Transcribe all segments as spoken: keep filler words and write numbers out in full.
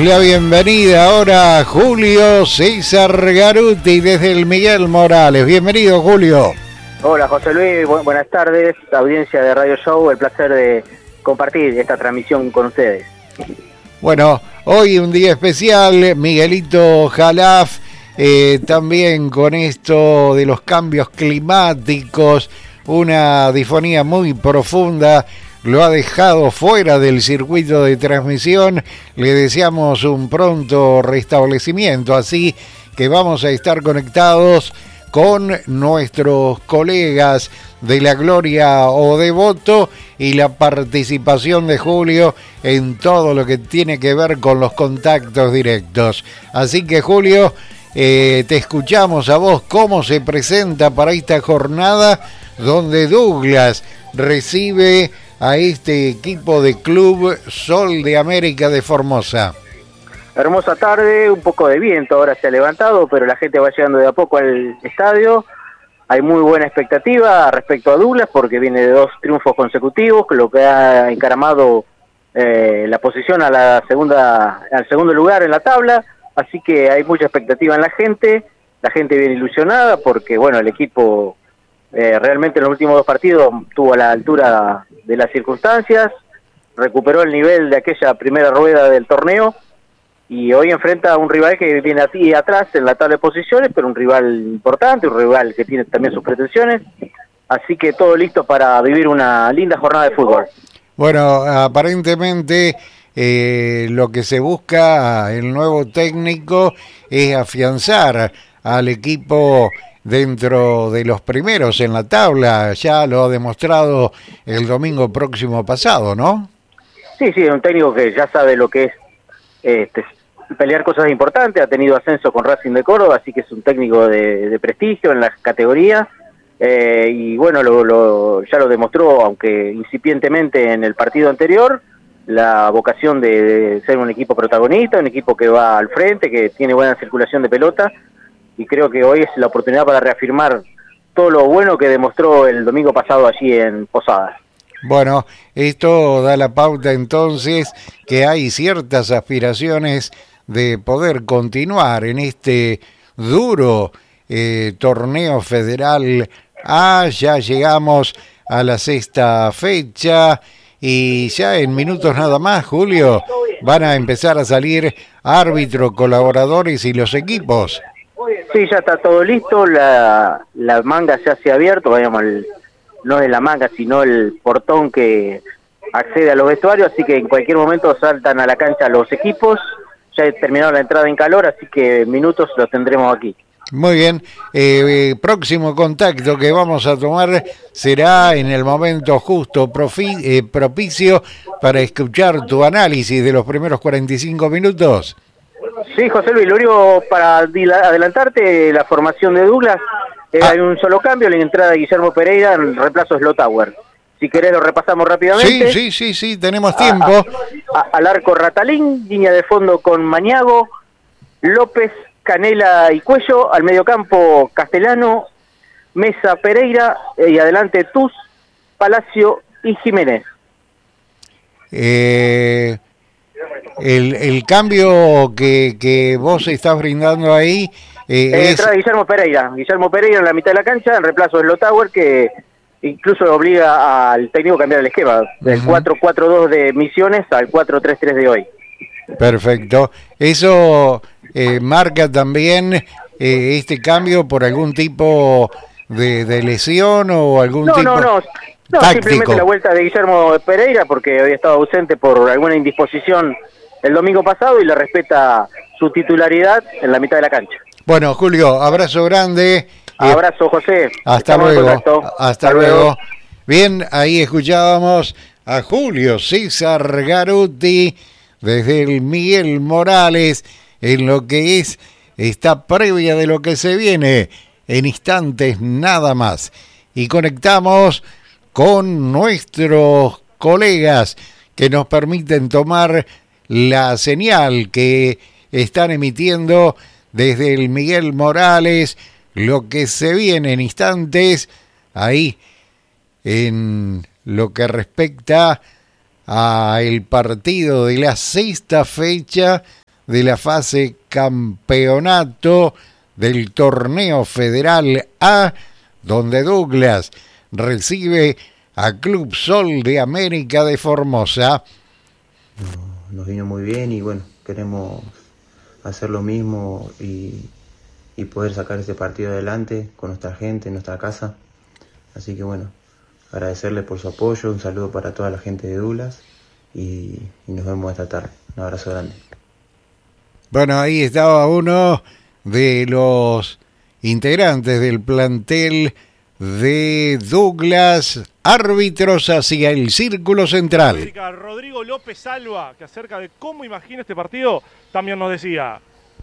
la bienvenida ahora a Julio César Garuti desde el Miguel Morales. Bienvenido, Julio. Hola, José Luis. Bu- buenas tardes, audiencia de Radio Show. El placer de compartir esta transmisión con ustedes. Bueno, hoy un día especial, Miguelito Jalaf, eh, también con esto de los cambios climáticos, una disfonía muy profunda, lo ha dejado fuera del circuito de transmisión. Le deseamos un pronto restablecimiento, así que vamos a estar conectados con nuestros colegas de La Gloria o Devoto y la participación de Julio en todo lo que tiene que ver con los contactos directos. Así que, Julio, eh, te escuchamos a vos cómo se presenta para esta jornada donde Douglas recibe a este equipo de Club Sol de América de Formosa. Hermosa tarde, un poco de viento, ahora se ha levantado, pero la gente va llegando de a poco al estadio. Hay muy buena expectativa respecto a Douglas porque viene de dos triunfos consecutivos, lo que ha encaramado eh, la posición a la segunda, al segundo lugar en la tabla, así que hay mucha expectativa en la gente, la gente viene ilusionada porque bueno, el equipo eh, realmente en los últimos dos partidos tuvo a la altura de las circunstancias, recuperó el nivel de aquella primera rueda del torneo y hoy enfrenta a un rival que viene así atrás en la tabla de posiciones, pero un rival importante, un rival que tiene también sus pretensiones, así que todo listo para vivir una linda jornada de fútbol. Bueno, aparentemente eh, lo que se busca el nuevo técnico es afianzar al equipo dentro de los primeros en la tabla, ya lo ha demostrado el domingo próximo pasado, ¿no? Sí, sí, es un técnico que ya sabe lo que es este, pelear cosas importantes, ha tenido ascenso con Racing de Córdoba, así que es un técnico de, de prestigio en la categoría, eh, y bueno, lo, lo, ya lo demostró, aunque incipientemente en el partido anterior, la vocación de, de ser un equipo protagonista, un equipo que va al frente, que tiene buena circulación de pelota, y creo que hoy es la oportunidad para reafirmar todo lo bueno que demostró el domingo pasado allí en Posadas. Bueno, esto da la pauta entonces que hay ciertas aspiraciones de poder continuar en este duro eh, torneo federal A. Ya llegamos a la sexta fecha y ya en minutos nada más, Julio, van a empezar a salir árbitros, colaboradores y los equipos. Sí, ya está todo listo, la, la manga ya se ha abierto, vayamos al... no es la manga, sino el portón que accede a los vestuarios, así que en cualquier momento saltan a la cancha los equipos, ya he terminado la entrada en calor, así que en minutos los tendremos aquí. Muy bien, eh, eh, próximo contacto que vamos a tomar será en el momento justo, profi, eh, propicio para escuchar tu análisis de los primeros cuarenta y cinco minutos. Sí, José Luis, lo único para adelantarte, la formación de Douglas, eh, ah. hay un solo cambio, la entrada de Guillermo Pereira en reemplazo de Slotauer. Si querés lo repasamos rápidamente. Sí, sí, sí, sí, tenemos tiempo. A, a, al arco Ratalín, línea de fondo con Mañago, López, Canela y Cuello, al mediocampo Castellano, Mesa, Pereira, eh, y adelante Tuz, Palacio y Jiménez. Eh... El, el cambio que, que vos estás brindando ahí eh, eh, es... entrada de Guillermo Pereira Guillermo Pereira en la mitad de la cancha en reemplazo de Slotauer, que incluso obliga al técnico a cambiar el esquema del uh-huh. cuatro cuatro dos de Misiones al cuatro tres tres de hoy. Perfecto. Eso eh, marca también eh, este cambio por algún tipo de, de lesión o algún no, tipo no no no táctico. Simplemente la vuelta de Guillermo Pereira porque había estado ausente por alguna indisposición el domingo pasado y le respeta su titularidad en la mitad de la cancha. Bueno, Julio, abrazo grande. Abrazo, José. Hasta luego. Hasta, Hasta luego. luego. Bien, ahí escuchábamos a Julio César Garuti desde el Miguel Morales en lo que es esta previa de lo que se viene en instantes nada más. Y conectamos con nuestros colegas que nos permiten tomar la señal que están emitiendo desde el Miguel Morales, lo que se viene en instantes, ahí en lo que respecta a el partido de la sexta fecha de la fase campeonato del Torneo Federal A, donde Douglas recibe a Club Sol de América de Formosa. Nos vino muy bien y bueno, queremos hacer lo mismo y, y poder sacar este partido adelante con nuestra gente, en nuestra casa. Así que bueno, agradecerle por su apoyo, un saludo para toda la gente de Douglas y, y nos vemos esta tarde. Un abrazo grande. Bueno, ahí estaba uno de los integrantes del plantel de Douglas, árbitros hacia el círculo central. Rodrigo López Salva, que acerca de cómo imagina este partido, también nos decía.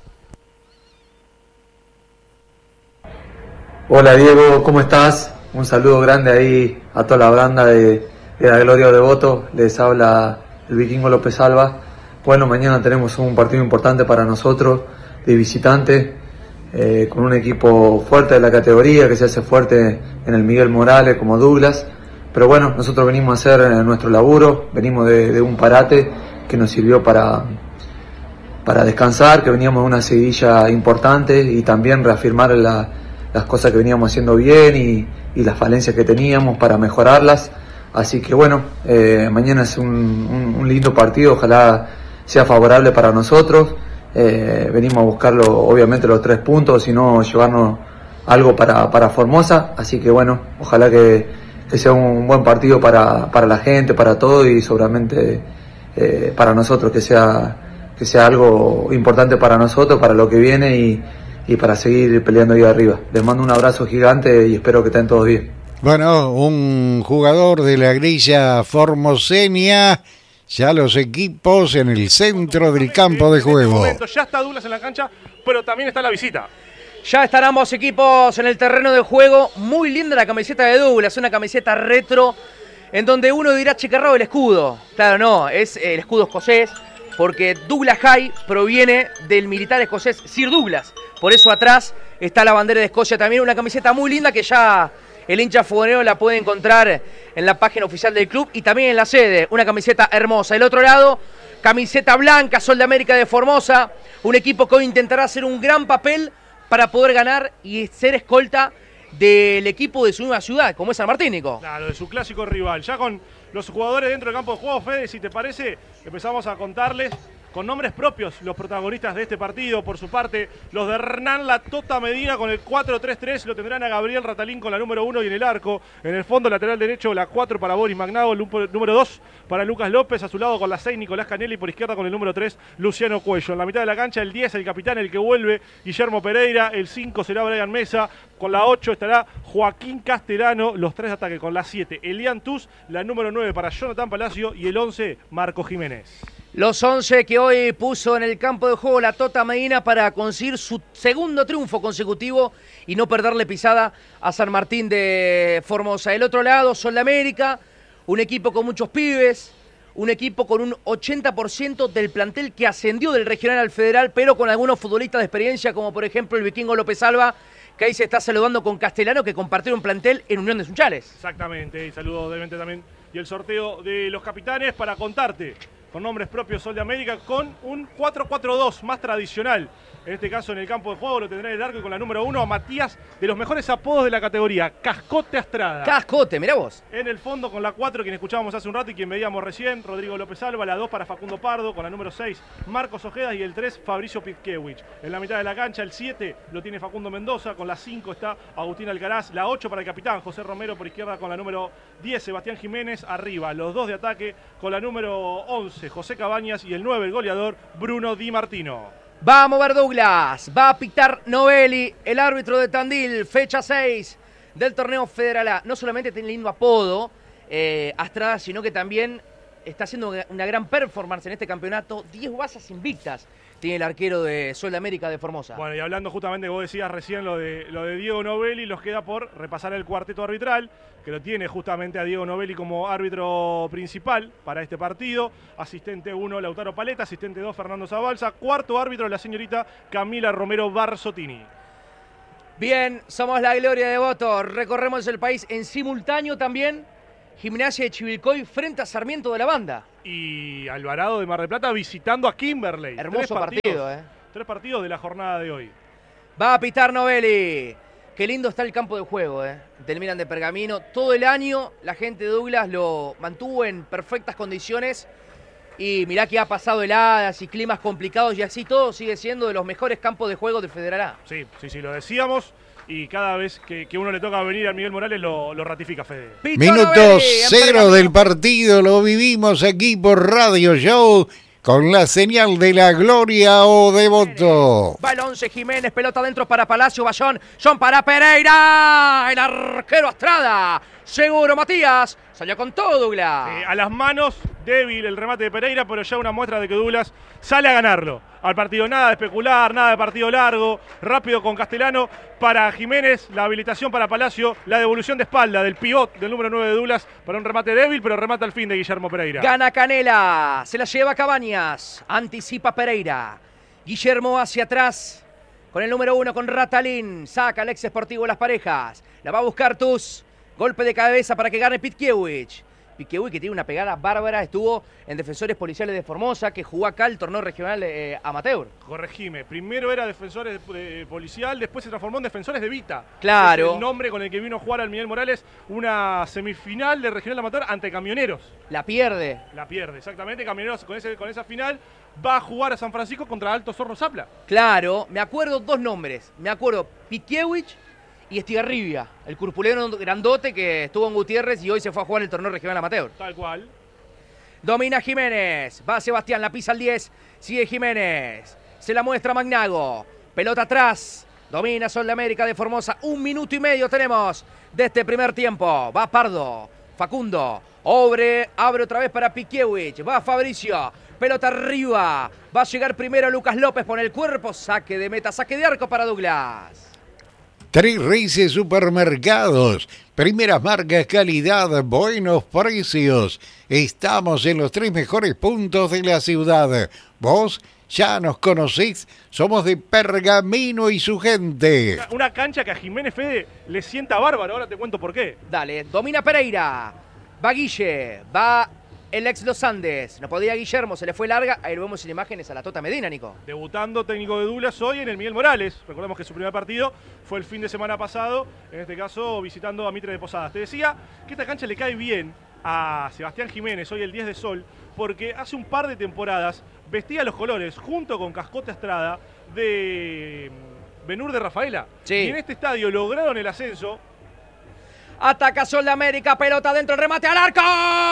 Hola Diego, ¿cómo estás? Un saludo grande ahí a toda la banda de, de la Gloria de Devoto. Les habla el vikingo López Salva. Bueno, mañana tenemos un partido importante para nosotros, de visitante, eh, con un equipo fuerte de la categoría, que se hace fuerte en el Miguel Morales como Douglas. Pero bueno, nosotros venimos a hacer nuestro laburo, venimos de, de un parate que nos sirvió para, para descansar, que veníamos de una seguidilla importante y también reafirmar la, las cosas que veníamos haciendo bien y, y las falencias que teníamos para mejorarlas. Así que bueno, eh, mañana es un, un, un lindo partido, ojalá sea favorable para nosotros. Eh, venimos a buscarlo, obviamente los tres puntos, sino llevarnos algo para, para Formosa. Así que bueno, ojalá que, que sea un buen partido para, para la gente, para todo y seguramente eh, para nosotros, que sea, que sea algo importante para nosotros, para lo que viene y, y para seguir peleando ahí arriba. Les mando un abrazo gigante y espero que estén todos bien. Bueno, un jugador de la grilla formoseña, ya los equipos en el centro del campo de juego. En este momento ya está Douglas en la cancha, pero también está la visita. Ya están ambos equipos en el terreno de juego. Muy linda la camiseta de Douglas, una camiseta retro, en donde uno dirá, che, qué raro el escudo. Claro, no, es el escudo escocés, porque Douglas High proviene del militar escocés Sir Douglas. Por eso atrás está la bandera de Escocia también, una camiseta muy linda que ya el hincha fogonero la puede encontrar en la página oficial del club y también en la sede. Una camiseta hermosa. El otro lado, camiseta blanca, Sol de América de Formosa. Un equipo que hoy intentará hacer un gran papel para poder ganar y ser escolta del equipo de su misma ciudad, como es San Martín, Nico. Claro, de su clásico rival. Ya con los jugadores dentro del campo de juego, Fede, si te parece, empezamos a contarles con nombres propios los protagonistas de este partido. Por su parte, los de Hernán La Tota Medina con el cuatro tres tres lo tendrán a Gabriel Ratalín con la número uno y en el arco. En el fondo lateral derecho la cuatro para Boris Magnado, el número dos para Lucas López. A su lado con la seis Nicolás Canelli, por izquierda con el número tres Luciano Cuello. En la mitad de la cancha el diez, el capitán, el que vuelve, Guillermo Pereira. El cinco será Brian Mesa. Con la ocho estará Joaquín Castellano. Los tres de ataque con la siete Elian Tus, la número nueve para Jonathan Palacio y el once Marco Jiménez. Los once que hoy puso en el campo de juego la Tota Medina para conseguir su segundo triunfo consecutivo y no perderle pisada a San Martín de Formosa. El otro lado, Sol de América, un equipo con muchos pibes, un equipo con un ochenta por ciento del plantel que ascendió del regional al federal, pero con algunos futbolistas de experiencia, como por ejemplo el vikingo López Salva, que ahí se está saludando con Castellano, que compartieron plantel en Unión de Sunchales. Exactamente, y saludo obviamente también y el sorteo de los capitanes para contarte con nombres propios Sol de América, con un cuatro cuatro dos más tradicional. En este caso en el campo de juego lo tendrá en el arco y con la número uno a Matías, de los mejores apodos de la categoría, Cascote Astrada. Cascote, mirá vos. En el fondo con la cuatro, quien escuchábamos hace un rato y quien veíamos recién, Rodrigo López Alba. La dos para Facundo Pardo, con la número seis Marcos Ojeda y el tres Fabricio Pitkewicz. En la mitad de la cancha el siete lo tiene Facundo Mendoza, con la cinco está Agustín Alcaraz, la ocho para el capitán José Romero, por izquierda con la número diez Sebastián Jiménez. Arriba los dos de ataque con la número once José Cabañas y el nueve el goleador Bruno Di Martino. Va a mover Douglas, va a pitar Novelli, el árbitro de Tandil, fecha seis del torneo Federal A. No solamente tiene lindo apodo, eh, Astrada, sino que también está haciendo una gran performance en este campeonato. diez bazas invictas tiene el arquero de Sol de América de Formosa. Bueno, y hablando justamente, vos decías recién lo de, lo de Diego Novelli, nos queda por repasar el cuarteto arbitral, que lo tiene justamente a Diego Novelli como árbitro principal para este partido. Asistente uno, Lautaro Paleta. Asistente dos, Fernando Zabalza. Cuarto árbitro, la señorita Camila Romero Barzottini. Bien, somos la Gloria de Devoto. Recorremos el país en simultáneo también. Gimnasia de Chivilcoy frente a Sarmiento de la Banda. Y Alvarado de Mar del Plata visitando a Kimberley. Hermoso Tres partido, partidos, eh. Tres partidos de la jornada de hoy. Va a pitar Novelli. Qué lindo está el campo de juego, eh. Del Milan de Pergamino. Todo el año la gente de Douglas lo mantuvo en perfectas condiciones. Y mirá que ha pasado heladas y climas complicados y así todo sigue siendo de los mejores campos de juego de Federal A. Sí, sí, sí, lo decíamos. Y cada vez que, que uno le toca venir a Miguel Morales lo, lo ratifica, Fede. Pitó Minuto Novelli en cero Pergamino. del partido, lo vivimos aquí por Radio Show con la señal de la gloria o devoto. Va el once Jiménez, pelota adentro para Palacio, Bayón, son para Pereira, el arquero Astrada, seguro Matías, salió con todo Douglas. Eh, a las manos, débil el remate de Pereira, pero ya una muestra de que Douglas sale a ganarlo. Al partido nada de especular, nada de partido largo, rápido con Castellano. Para Jiménez, la habilitación para Palacio, la devolución de espalda del pivot del número nueve de Douglas para un remate débil, pero remata al fin de Guillermo Pereira. Gana Canela, se la lleva Cabañas, anticipa Pereira. Guillermo hacia atrás con el número uno con Ratalín, saca al ex Sportivo Las Parejas, la va a buscar Tus, golpe de cabeza para que gane Pitkiewicz. Pitkiewicz, que tiene una pegada bárbara, estuvo en Defensores Policiales de Formosa, que jugó acá el torneo regional eh, amateur. Corregime, primero era Defensores de, de Policial, después se transformó en Defensores de Vita. Claro. Es el nombre con el que vino a jugar al Miguel Morales una semifinal de regional amateur ante Camioneros. La pierde. La pierde, exactamente. Camioneros con, ese, con esa final va a jugar a San Francisco contra Alto Zorro Zapla. Claro, me acuerdo dos nombres. Me acuerdo Pitkiewicz y Estigarribia, el curpulero grandote que estuvo en Gutiérrez y hoy se fue a jugar el torneo regional amateur. Tal cual. Domina Jiménez, va Sebastián, la pisa al diez, sigue Jiménez, se la muestra Magnago, pelota atrás, domina Sol de América de Formosa, un minuto y medio tenemos de este primer tiempo, va Pardo, Facundo, Obre, abre otra vez para Pitkiewicz, va Fabricio, pelota arriba, va a llegar primero Lucas López, pone el cuerpo, saque de meta, saque de arco para Douglas. Tres Reyes Supermercados, primeras marcas, calidad, buenos precios. Estamos en los tres mejores puntos de la ciudad. Vos ya nos conocéis, somos de Pergamino y su gente. Una, una cancha que a Jiménez Fede le sienta bárbaro, ahora te cuento por qué. Dale, domina Pereira, va Guille, va el ex Los Andes, no podía Guillermo, se le fue larga, ahí lo vemos en imágenes a la Tota Medina, Nico. Debutando técnico de Douglas hoy en el Miguel Morales. Recordemos que su primer partido fue el fin de semana pasado, en este caso visitando a Mitre de Posadas. Te decía que esta cancha le cae bien a Sebastián Jiménez, hoy el diez de Sol, porque hace un par de temporadas vestía los colores junto con Cascote Estrada de Benur de Rafaela. Sí. Y en este estadio lograron el ascenso. Ataca Sol de América, pelota dentro, el remate al arco.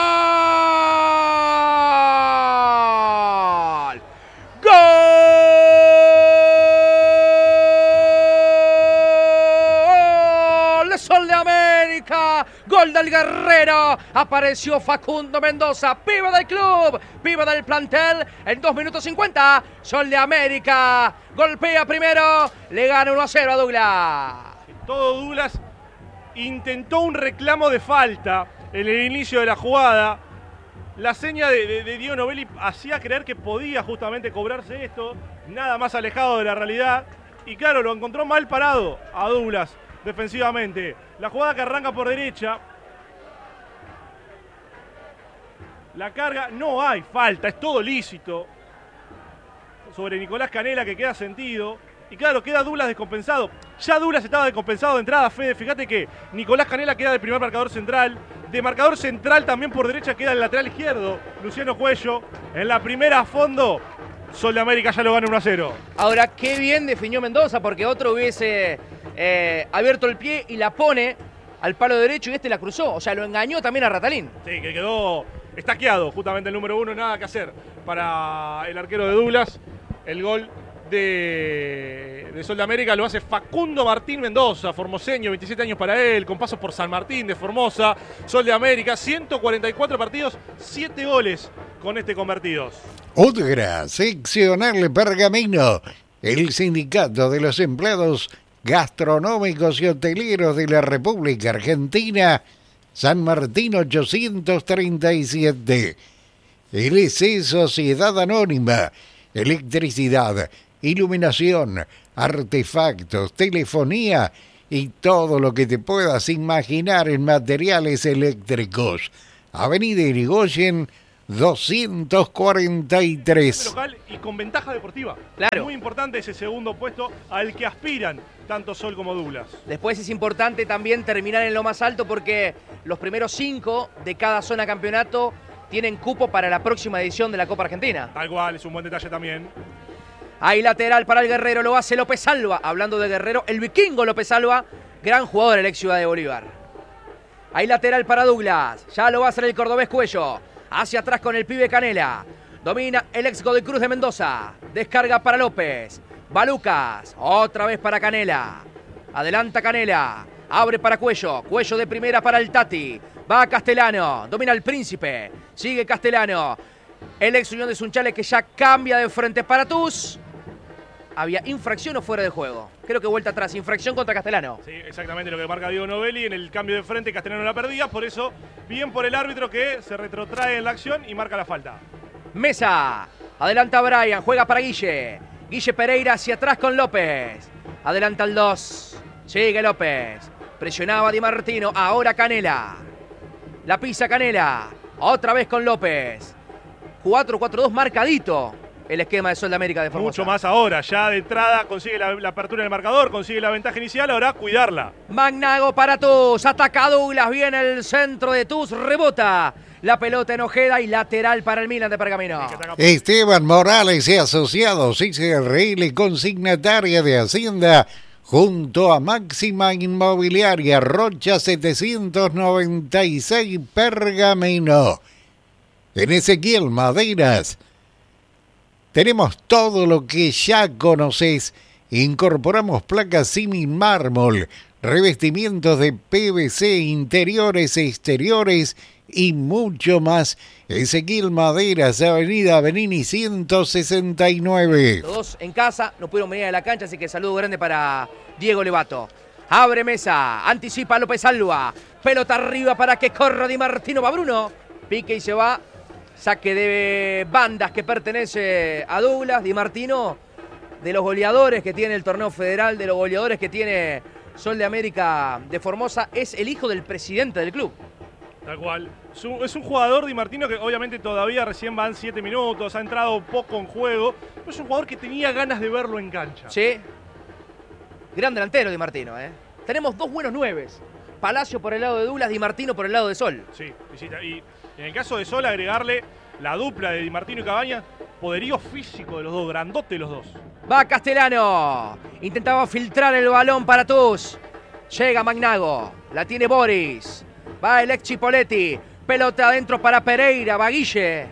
¡Gol! ¡Gol! Sol de América, gol del Guerrero. Apareció Facundo Mendoza, pibe del club, pibe del plantel. En dos minutos cincuenta, Sol de América golpea primero, le gana uno a cero a Douglas. Todo Douglas intentó un reclamo de falta en el inicio de la jugada. La seña de, de, de Diego Novelli hacía creer que podía justamente cobrarse esto, nada más alejado de la realidad. Y claro, lo encontró mal parado a Douglas defensivamente. La jugada que arranca por derecha. La carga, no hay falta, es todo lícito. Sobre Nicolás Canela, que queda sentido. Y claro, queda Douglas descompensado. Ya Douglas estaba descompensado de entrada, Fede. Fíjate que Nicolás Canela queda de primer marcador central. De marcador central también por derecha queda el lateral izquierdo, Luciano Cuello. En la primera a fondo, Sol de América ya lo gana uno a cero. Ahora, qué bien definió Mendoza, porque otro hubiese eh, abierto el pie y la pone al palo derecho y este la cruzó. O sea, lo engañó también a Ratalín. Sí, que quedó estaqueado justamente el número uno. Nada que hacer para el arquero de Douglas. El gol De, de Sol de América lo hace Facundo Martín Mendoza, formoseño, veintisiete años para él, con pasos por San Martín de Formosa. Sol de América, ciento cuarenta y cuatro partidos, siete goles con este convertidos. Otra seccional Pergamino, el sindicato de los empleados gastronómicos y hoteleros de la República Argentina, San Martín ochocientos treinta y siete. L C Sociedad Anónima, electricidad, iluminación, artefactos, telefonía y todo lo que te puedas imaginar en materiales eléctricos. Avenida Irigoyen doscientos cuarenta y tres. Local y con ventaja deportiva. Claro. Muy importante ese segundo puesto al que aspiran tanto Sol como Douglas. Después es importante también terminar en lo más alto porque los primeros cinco de cada zona campeonato tienen cupo para la próxima edición de la Copa Argentina. Tal cual, es un buen detalle también. Hay lateral para el Guerrero, lo hace López Alba. Hablando de Guerrero, el vikingo López Alba, gran jugador el ex Ciudad de Bolívar. Hay lateral para Douglas, ya lo va a hacer el cordobés Cuello. Hacia atrás con el pibe Canela. Domina el ex Godoy Cruz de Mendoza. Descarga para López. Va Lucas, otra vez para Canela. Adelanta Canela, abre para Cuello. Cuello de primera para el Tati. Va Castellano, domina el Príncipe. Sigue Castellano. El ex Unión de Sunchales que ya cambia de frente para Tuz. Había infracción o fuera de juego. Creo que vuelta atrás, infracción contra Castellano. Sí, exactamente lo que marca Diego Novelli. En el cambio de frente Castellano la perdía, por eso bien por el árbitro que se retrotrae en la acción y marca la falta. Mesa, adelanta Brian, juega para Guille. Guille Pereira hacia atrás con López. Adelanta el dos. Sigue López. Presionaba Di Martino, ahora Canela. La pisa Canela. Otra vez con López. cuatro cuatro dos marcadito. El esquema de Sol de América de Formosa. Mucho más ahora, ya de entrada consigue la, la apertura del marcador, consigue la ventaja inicial, ahora cuidarla. Magnago para Tuz, ataca Douglas, viene el centro de Tuz, rebota. La pelota en Ojeda y lateral para el Milan de Pergamino. Esteban Morales y Asociados, I C R L consignataria de Hacienda, junto a Máxima Inmobiliaria, Rocha setecientos noventa y seis Pergamino. En Ezequiel Maderas tenemos todo lo que ya conoces. Incorporamos placas simi mármol, revestimientos de P V C, interiores, exteriores y mucho más. Ezequiel Maderas, Avenida Benini ciento sesenta y nueve. Los dos en casa, no pudieron venir a la cancha, así que saludo grande para Diego Levato. Abre Mesa, anticipa López Alba. Pelota arriba para que corra Di Martino, va Bruno. Pique y se va. Saque de bandas que pertenece a Douglas. Di Martino, de los goleadores que tiene el torneo federal, de los goleadores que tiene Sol de América de Formosa, es el hijo del presidente del club. Tal cual. Es un, es un jugador, Di Martino, que obviamente todavía recién van siete minutos, ha entrado poco en juego, pero es un jugador que tenía ganas de verlo en cancha. Sí. Gran delantero Di Martino, ¿eh? Tenemos dos buenos nueves. Palacio por el lado de Douglas, Di Martino por el lado de Sol. Sí, visita. Y en el caso de Sol, agregarle la dupla de Di Martino y Cabañas, poderío físico de los dos, grandote los dos. Va Castellano. Intentaba filtrar el balón para Tuz. Llega Magnago. La tiene Boris. Va el ex Chipoletti. Pelota adentro para Pereira. Va Guille.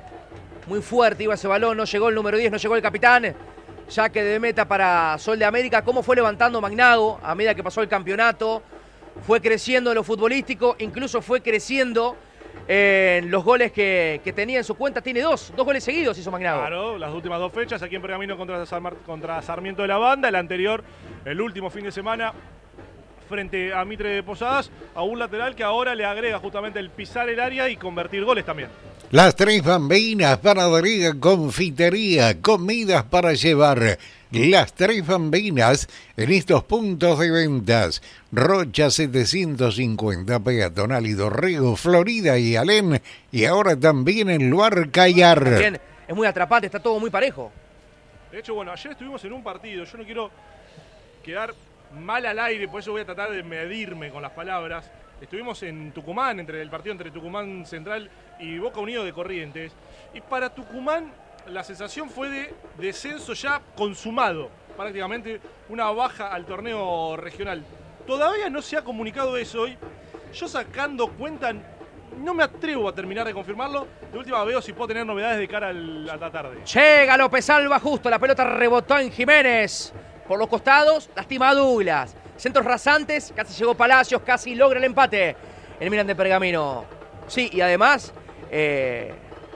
Muy fuerte iba ese balón. No llegó el número diez, no llegó el capitán. Saque de meta para Sol de América. ¿Cómo fue levantando Magnago a medida que pasó el campeonato? Fue creciendo en lo futbolístico. Incluso fue creciendo en los goles que, que tenía en su cuenta. Tiene dos, dos goles seguidos hizo Magnago. Claro, las últimas dos fechas aquí en Pergamino contra, Sarmar, contra Sarmiento de la Banda. El anterior, el último fin de semana, frente a Mitre de Posadas, a un lateral que ahora le agrega justamente el pisar el área y convertir goles también. Las Tres Bambinas, panadería, confitería, comidas para llevar. Las Tres Bambinas en estos puntos de ventas. Rocha setecientos cincuenta, Peatonal y Dorrego, Florida y Alén. Y ahora también en Luar Cayar. También es muy atrapante, está todo muy parejo. De hecho, bueno, ayer estuvimos en un partido. Yo no quiero quedar mal al aire, por eso voy a tratar de medirme con las palabras. Estuvimos en Tucumán, entre el partido entre Tucumán Central y Boca Unido de Corrientes. Y para Tucumán la sensación fue de descenso ya consumado. Prácticamente una baja al torneo regional. Todavía no se ha comunicado eso hoy. Yo sacando cuenta, no me atrevo a terminar de confirmarlo. De última veo si puedo tener novedades de cara al, a la tarde. Llega López Alba justo, la pelota rebotó en Jiménez. Por los costados, lastima a Douglas. Centros rasantes, casi llegó Palacios, casi logra el empate. El Milan de Pergamino. Sí, y además, eh,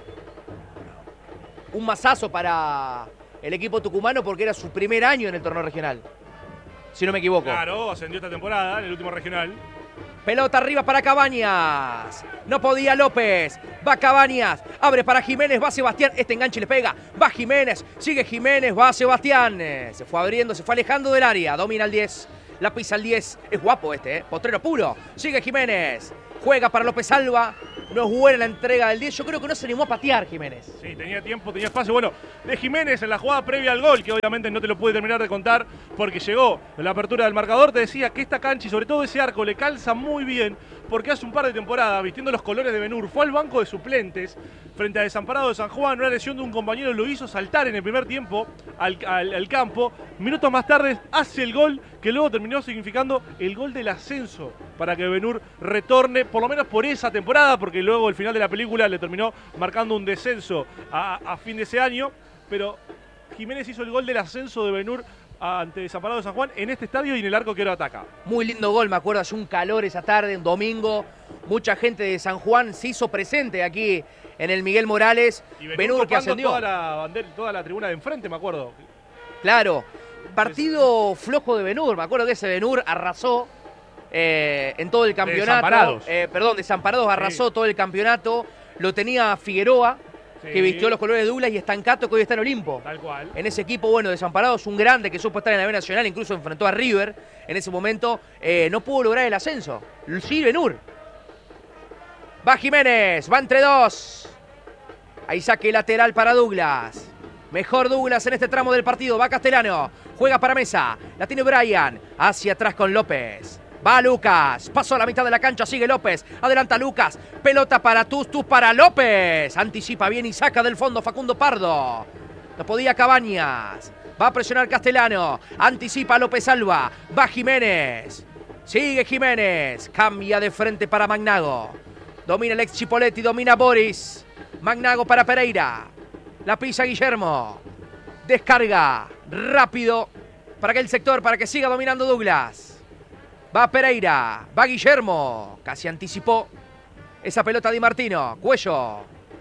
un mazazo para el equipo tucumano porque era su primer año en el torneo regional. Si no me equivoco. Claro, ascendió esta temporada en el último regional. Pelota arriba para Cabañas. No podía López. Va Cabañas. Abre para Jiménez. Va Sebastián. Este enganche le pega. Va Jiménez. Sigue Jiménez. Va Sebastián. Se fue abriendo. Se fue alejando del área. Domina el diez. La pisa al diez. Es guapo este, ¿eh? Potrero puro. Sigue Jiménez. Juega para López Alba. No es buena la entrega del diez. Yo creo que no se animó a patear Jiménez. Sí, tenía tiempo, tenía espacio. Bueno, de Jiménez en la jugada previa al gol, que obviamente no te lo pude terminar de contar porque llegó en la apertura del marcador. Te decía que esta cancha y sobre todo ese arco le calza muy bien porque hace un par de temporadas, vistiendo los colores de Ben-Hur, fue al banco de suplentes frente a Desamparado de San Juan. Una lesión de un compañero lo hizo saltar en el primer tiempo al, al, al campo. Minutos más tarde hace el gol que luego terminó significando el gol del ascenso para que Ben-Hur retorne, por lo menos por esa temporada, porque luego el final de la película le terminó marcando un descenso a, a fin de ese año. Pero Jiménez hizo el gol del ascenso de Ben-Hur ante Desamparado de San Juan en este estadio y en el arco que ahora ataca. Muy lindo gol, me acuerdo, hace un calor esa tarde, un domingo. Mucha gente de San Juan se hizo presente aquí en el Miguel Morales. Y Ben-Hur Ben-Hur que ascendió. Toda la, bandera, toda la tribuna de enfrente, me acuerdo. Claro, partido flojo de Ben-Hur, me acuerdo que ese Ben-Hur arrasó eh, en todo el campeonato. Desamparados. Eh, perdón, Desamparados arrasó sí. todo el campeonato. Lo tenía Figueroa, sí. que vistió los colores de Douglas, y Estancato, que hoy está en Olimpo. Tal cual. En ese equipo, bueno, Desamparados, un grande que supo estar en la B Nacional, incluso enfrentó a River en ese momento. Eh, no pudo lograr el ascenso. Sí, Ben-Hur. Va Jiménez, va entre dos. Ahí saque lateral para Douglas. Mejor Douglas en este tramo del partido. Va Castellano. Juega para Mesa. La tiene Brian. Hacia atrás con López. Va Lucas. Pasó a la mitad de la cancha. Sigue López. Adelanta Lucas. Pelota para Tus. Tus para López. Anticipa bien y saca del fondo Facundo Pardo. No podía Cabañas. Va a presionar Castellano. Anticipa López Alba. Va Jiménez. Sigue Jiménez. Cambia de frente para Magnago. Domina el ex Chipoletti. Domina Boris. Magnago para Pereira. La pisa Guillermo. Descarga. Rápido. Para aquel sector. Para que siga dominando Douglas. Va Pereira. Va Guillermo. Casi anticipó esa pelota Di Martino. Cuello.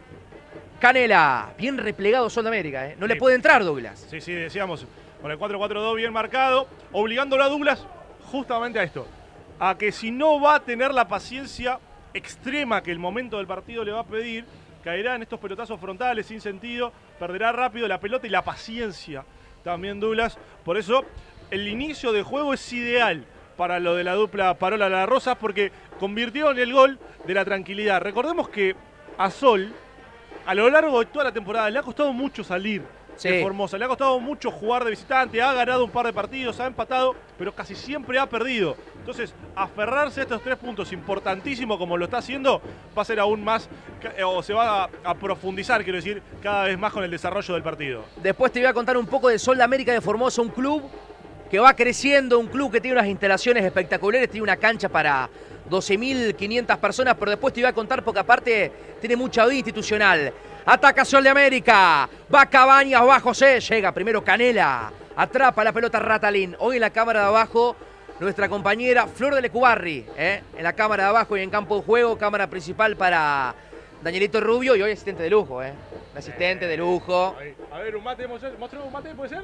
Canela. Bien replegado Sol de América. ¿eh? No sí. le puede entrar Douglas. Sí, sí, decíamos. Con el cuatro cuatro dos bien marcado. Obligándolo a Douglas justamente a esto. A que si no va a tener la paciencia extrema que el momento del partido le va a pedir, caerá en estos pelotazos frontales sin sentido, perderá rápido la pelota y la paciencia también Douglas. Por eso el inicio de juego es ideal para lo de la dupla Parola-La Rosa, porque convirtió en el gol de la tranquilidad. Recordemos que a Sol, a lo largo de toda la temporada, le ha costado mucho salir sí. de Formosa, le ha costado mucho jugar de visitante, ha ganado un par de partidos, ha empatado, pero casi siempre ha perdido. Entonces, aferrarse a estos tres puntos importantísimos como lo está haciendo, va a ser aún más, o se va a, a profundizar, quiero decir, cada vez más con el desarrollo del partido. Después te voy a contar un poco de Sol de América de Formosa, un club que va creciendo, un club que tiene unas instalaciones espectaculares, tiene una cancha para doce mil quinientas personas, pero después te voy a contar porque aparte tiene mucha vida institucional. Ataca Sol de América, va Cabañas, va José, llega primero Canela, atrapa la pelota Ratalín. Hoy en la cámara de abajo, nuestra compañera Flor de Lecubarri, ¿eh? en la cámara de abajo y en campo de juego, cámara principal para Danielito Rubio y hoy asistente de lujo, ¿eh? Un asistente de lujo. A ver, un mate, mostremos un mate, ¿puede ser?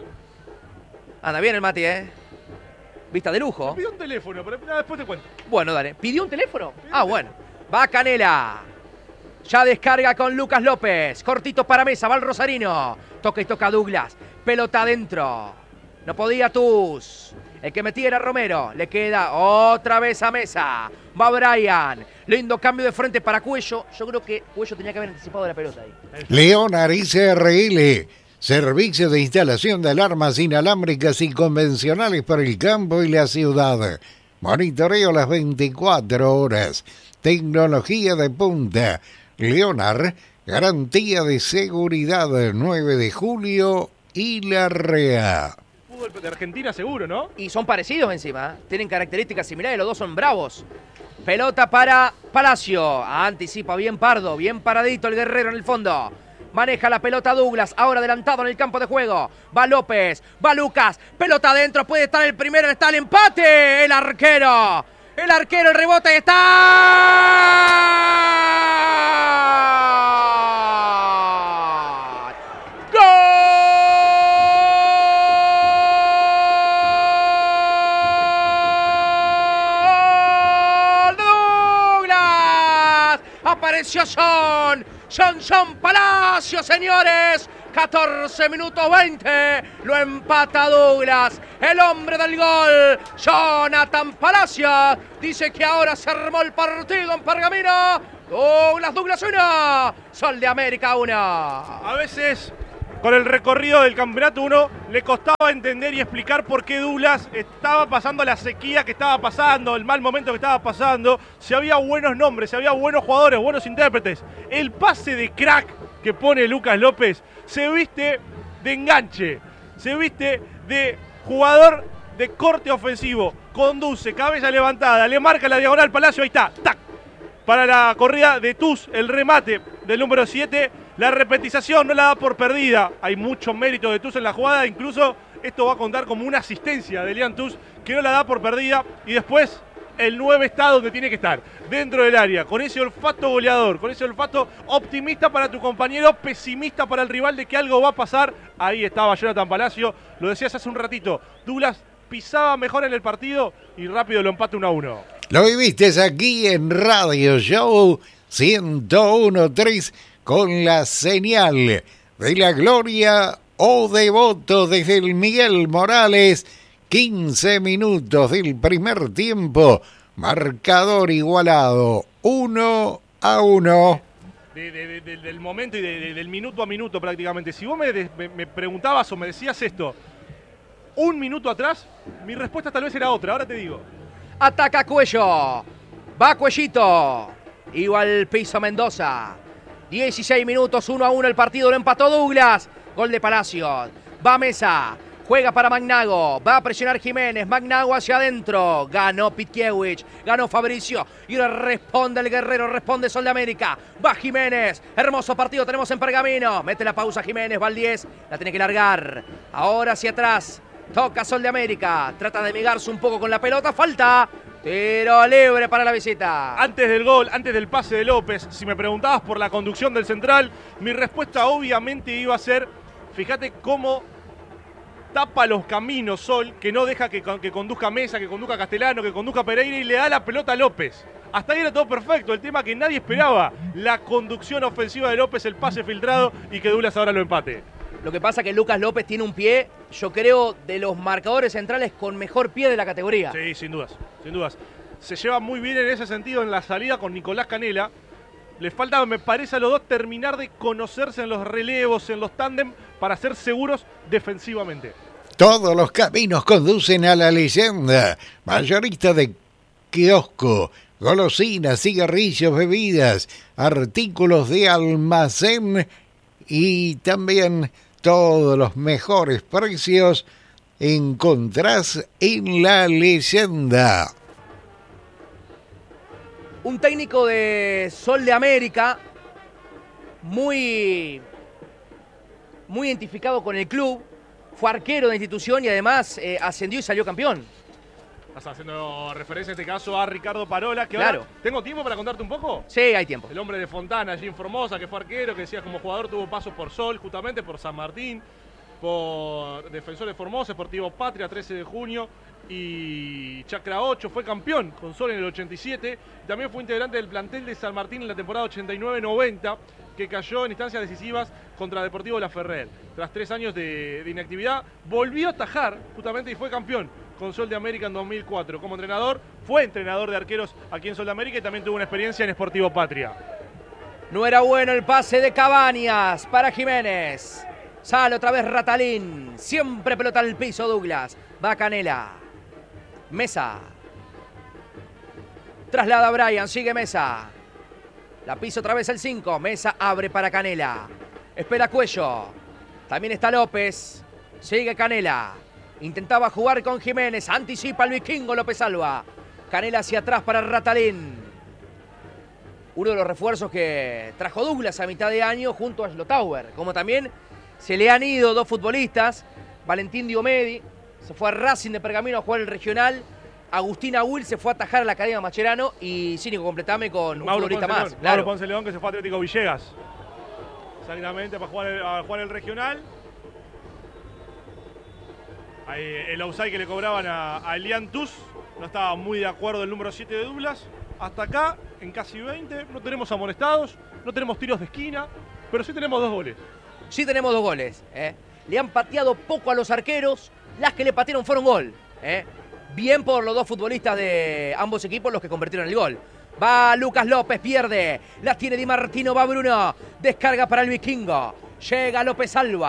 Anda bien el Mati, ¿eh? Vista de lujo. Me pidió un teléfono, pero después te cuento. Bueno, dale. ¿Pidió un teléfono? ¿Pidió ah, un bueno. Va Canela. Ya descarga con Lucas López. Cortito para Mesa, va el Rosarino. Toca y toca Douglas. Pelota adentro. No podía Tus. El que metía era Romero. Le queda otra vez a Mesa. Va Brian. Lindo cambio de frente para Cuello. Yo creo que Cuello tenía que haber anticipado la pelota ahí. Leonar S R L. Servicio de instalación de alarmas inalámbricas y convencionales para el campo y la ciudad. Monitoreo las veinticuatro horas. Tecnología de punta. Leonar, garantía de seguridad. nueve de julio y Larrea. Fútbol de Argentina seguro, ¿no? Y son parecidos encima. ¿eh? Tienen características similares, los dos son bravos. Pelota para Palacio. Anticipa bien Pardo, bien paradito el guerrero en el fondo. Maneja la pelota Douglas, ahora adelantado en el campo de juego. Va López, va Lucas, pelota adentro, puede estar el primero, está el empate. El arquero, el arquero, el rebote, está. ¡Gol! ¡Douglas! Apareció Son. Son Son Palacio, señores. catorce minutos veinte. Lo empata Douglas. el hombre del gol, Jonathan Palacios. Dice que ahora se armó el partido en Pergamino. Douglas Douglas uno, Sol de América uno. A veces, con el recorrido del campeonato uno, le costaba entender y explicar por qué Douglas estaba pasando la sequía que estaba pasando, el mal momento que estaba pasando, si había buenos nombres, si había buenos jugadores, buenos intérpretes. El pase de crack que pone Lucas López se viste de enganche, se viste de jugador de corte ofensivo, conduce, cabeza levantada, le marca la diagonal Palacio, ahí está, tac, para la corrida de Tuz, el remate del número siete, la repetización no la da por perdida, hay mucho mérito de Tuz en la jugada, incluso esto va a contar como una asistencia de Lian Tuz, que no la da por perdida, y después el nueve está donde tiene que estar, dentro del área, con ese olfato goleador, con ese olfato optimista para tu compañero, pesimista para el rival de que algo va a pasar. Ahí estaba Jonathan Palacio, lo decías hace un ratito, Douglas pisaba mejor en el partido y rápido lo empata uno a uno. Lo viviste aquí en Radio Show ciento uno punto tres con la señal de la gloria o devoto desde el Miguel Morales. quince minutos del primer tiempo, marcador igualado, uno a uno. De, de, de, del momento y de, de, del minuto a minuto prácticamente. Si vos me, me, me preguntabas o me decías esto un minuto atrás, mi respuesta tal vez era otra, ahora te digo. Ataca Cuello, va Cuellito, iba al piso Mendoza. dieciséis minutos, uno a uno el partido, lo empató Douglas. Gol de Palacios, va Mesa. Juega para Magnago, va a presionar Jiménez, Magnago hacia adentro, ganó Pitkiewicz, ganó Fabricio, y ahora responde el guerrero, responde Sol de América, va Jiménez, hermoso partido tenemos en Pergamino, mete la pausa Jiménez, va al diez, la tiene que largar, ahora hacia atrás, toca Sol de América, trata de migarse un poco con la pelota, falta, tiro libre para la visita. Antes del gol, antes del pase de López, si me preguntabas por la conducción del central, mi respuesta obviamente iba a ser, fíjate cómo tapa los caminos Sol, que no deja que, que conduzca Mesa, que conduzca Castellano, que conduzca Pereira y le da la pelota a López. Hasta ahí era todo perfecto, el tema que nadie esperaba, la conducción ofensiva de López, el pase filtrado y que Douglas ahora lo empate. Lo que pasa es que Lucas López tiene un pie, yo creo, de los marcadores centrales con mejor pie de la categoría. Sí, sin dudas, sin dudas. Se lleva muy bien en ese sentido en la salida con Nicolás Canela. Les falta, me parece, a los dos terminar de conocerse en los relevos, en los tándem, para ser seguros defensivamente. Todos los caminos conducen a la leyenda. Mayorista de kiosco, golosinas, cigarrillos, bebidas, artículos de almacén y también todos los mejores precios encontrás en la leyenda. Un técnico de Sol de América muy, muy identificado con el club. Fue arquero de la institución y además eh, ascendió y salió campeón. Estás haciendo referencia en este caso a Ricardo Parola, que claro. Ahora, ¿tengo tiempo para contarte un poco? Sí, hay tiempo. El hombre de Fontana, allí en Formosa, que fue arquero, que decías como jugador tuvo pasos por Sol, justamente por San Martín, por Defensor de Formosa, Sportivo Patria, trece de junio y Chacra ocho. Fue campeón con Sol en el ochenta y siete. También fue integrante del plantel de San Martín en la temporada ochenta y nueve noventa, que cayó en instancias decisivas contra Deportivo La Ferrer. Tras tres años de, de inactividad, volvió a atajar justamente y fue campeón con Sol de América en dos mil cuatro. Como entrenador, fue entrenador de arqueros aquí en Sol de América y también tuvo una experiencia en Sportivo Patria. No era bueno el pase de Cabañas para Jiménez. Sale otra vez Ratalín. Siempre pelota al piso Douglas. Va Canela. Mesa. Traslada a Brian. Sigue Mesa. La pisa otra vez el cinco. Mesa abre para Canela. Espera Cuello. También está López. Sigue Canela. Intentaba jugar con Jiménez. Anticipa el vikingo López Alba. Canela hacia atrás para Ratalín. Uno de los refuerzos que trajo Douglas a mitad de año junto a Slotauer. Como también se le han ido dos futbolistas. Valentín Diomedi se fue a Racing de Pergamino a jugar el regional. Agustín Aguil se fue a atajar a la Academia Mascherano. Y Cínico, completame con un Mauro futbolista Ponce más. León, Claro. Mauro Ponce León, que se fue a Atlético Villegas. Exactamente, para jugar el, a jugar el regional. Ahí, el offside que le cobraban a, a Elian Tuz. No estaba muy de acuerdo el número siete de Douglas. Hasta acá, en casi veinte, no tenemos amonestados, no tenemos tiros de esquina, pero sí tenemos dos goles. Sí tenemos dos goles. ¿eh? Le han pateado poco a los arqueros. las que le patearon fueron gol. ¿eh? Bien por los dos futbolistas de ambos equipos los que convirtieron el gol. Va Lucas López, pierde. La tiene Di Martino, va Bruno. Descarga para el Vikingo. Llega López Alba.